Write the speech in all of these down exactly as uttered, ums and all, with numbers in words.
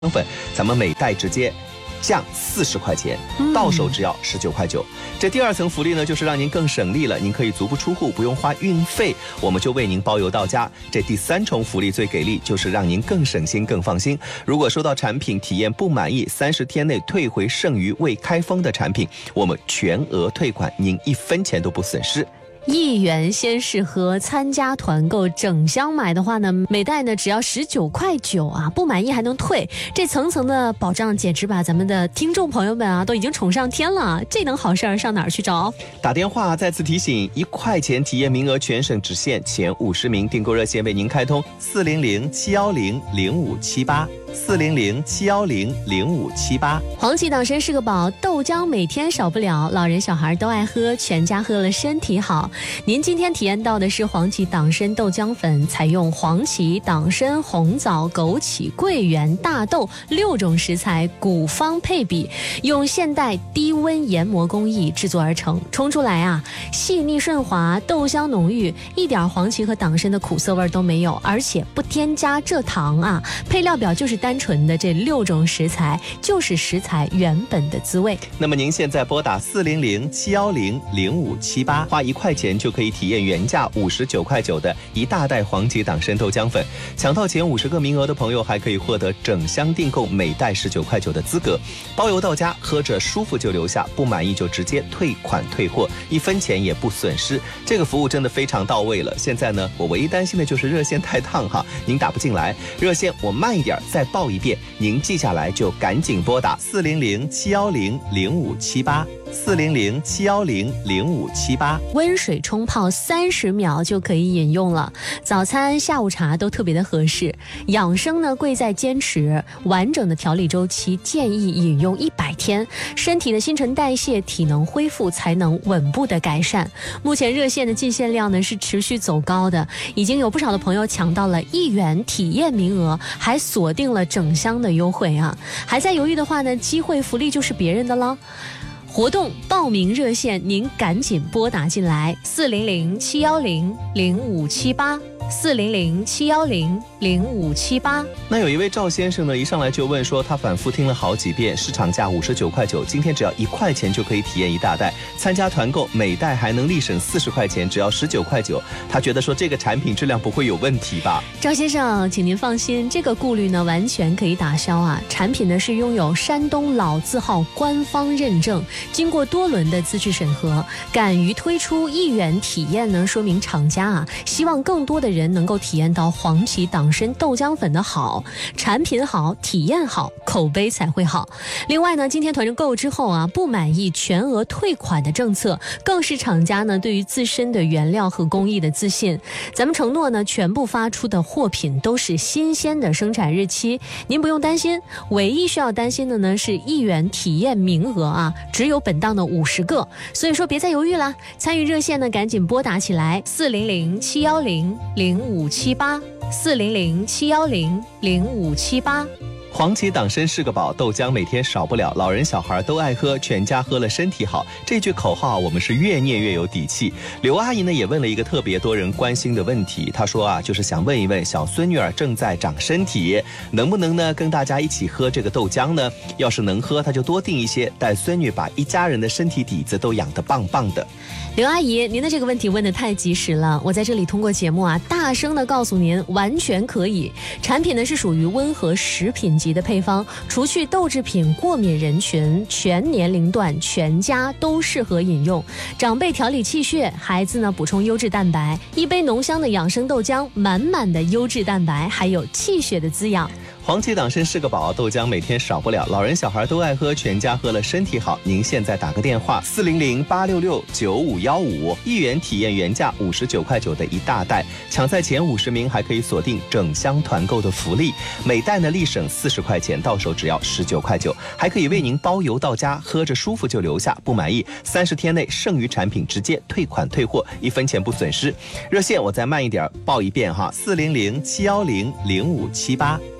粉，咱们每袋直接降四十块钱，到手只要十九块九。这第二层福利呢，就是让您更省力了，您可以足不出户，不用花运费，我们就为您包邮到家。这第三重福利最给力，就是让您更省心、更放心。如果收到产品体验不满意，三十天内退回剩余未开封的产品，我们全额退款，您一分钱都不损失。 一元先试喝，参加团购整箱买的话呢，每袋呢只要十九块九啊，不满意还能退，这层层的保障简直把咱们的听众朋友们啊都已经宠上天了，这等好事儿上哪儿去找？ 打电话再次提醒，一块钱体验名额全省只限前五十名，订购热线为您开通四零零七幺零零五七八。四零零七幺零零五七八。 黄芪党参是个宝，豆浆每天少不了，老人小孩都爱喝，全家喝了身体好。您今天体验到的是黄芪党参豆浆粉，采用黄芪、党参、红枣、枸杞、桂圆、大豆六种食材古方配比，用现代低温研磨工艺制作而成，冲出来啊细腻顺滑，豆香浓郁，一点黄芪和党参的苦涩味都没有，而且不添加蔗糖啊。配料表就是单纯的这六种食材，就是食材原本的滋味。 那么您现在拨打四零零七幺零零五七八，花一块钱就可以体验原价五十九块九的一大袋黄芪党参豆浆粉，抢到前五十个名额的朋友还可以获得整箱订购每袋十九块九的资格，包邮到家，喝着舒服就留下，不满意就直接退款退货，一分钱也不损失。这个服务真的非常到位了。现在呢，我唯一担心的就是热线太烫哈，您打不进来，热线我慢一点再报一遍，您记下来就赶紧拨打四零零七幺零零五七八。四零零七幺零零五七八， 温水冲泡三十秒就可以饮用了，早餐、下午茶都特别的合适。养生呢，贵在坚持，完整的调理周期建议饮用一百天，身体的新陈代谢、体能恢复才能稳步的改善。目前热线的进线量呢是持续走高的，已经有不少的朋友抢到了一元体验名额，还锁定了整箱的优惠啊！还在犹豫的话呢，机会福利就是别人的了。活动报名热线，您赶紧拨打进来，四零零七幺零零五七八，四零零七幺零零五七八。 那有一位赵先生呢，一上来就问说，他反复听了好几遍，市场价五十九块九，今天只要一块钱就可以体验一大袋，参加团购每袋还能立省四十块钱，只要十九块九。他觉得说这个产品质量不会有问题吧？ 赵先生，请您放心，这个顾虑呢完全可以打消啊。产品呢是拥有山东老字号官方认证，经过多轮的资质审核，敢于推出一元体验呢，说明厂家啊希望更多的人能够体验到黄芪党参豆浆粉的好，产品好，体验好，口碑才会好。另外呢，今天团购之后啊，不满意全额退款的政策，更是厂家呢对于自身的原料和工艺的自信。咱们承诺呢，全部发出的货品都是新鲜的生产日期，您不用担心。唯一需要担心的呢是一元体验名额啊，只有本档的五十个，所以说别再犹豫了，参与热线呢赶紧拨打起来，四零零七幺零零五七八，四零零七幺零零五七八。 黄芪党参是个宝，豆浆每天少不了，老人小孩都爱喝，全家喝了身体好。这句口号我们是越念越有底气。刘阿姨呢也问了一个特别多人关心的问题，她说啊，就是想问一问小孙女儿正在长身体，能不能呢跟大家一起喝这个豆浆呢？要是能喝，她就多订一些，带孙女把一家人的身体底子都养得棒棒的。 刘阿姨，您的这个问题问得太及时了，我在这里通过节目啊，大声的告诉您，完全可以。产品呢是属于温和食品级的配方，除去豆制品过敏人群，全年龄段全家都适合饮用。长辈调理气血，孩子呢补充优质蛋白，一杯浓香的养生豆浆，满满的优质蛋白，还有气血的滋养。 黄芪党参是个宝，豆浆每天少不了，老人小孩都爱喝，全家喝了身体好。您现在打个电话，四零零八六六九五幺五，一元体验原价五十九块九的一大袋，抢在前五十名还可以锁定整箱团购的福利，每袋呢立省四十块钱，到手只要十九块九，还可以为您包邮到家，喝着舒服就留下，不满意三十天内剩余产品直接退款退货，一分钱不损失。热线我再慢一点报一遍哈，四零零七幺零零五七八。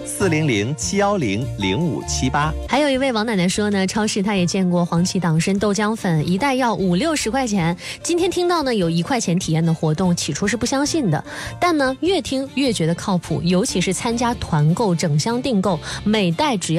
四零零七幺零零五七八。 还有一位王奶奶说呢，超市她也见过黄芪党参豆浆粉，一袋要五六十块钱。今天听到呢有一块钱体验的活动，起初是不相信的，但呢越听越觉得靠谱，尤其是参加团购整箱订购，每袋只要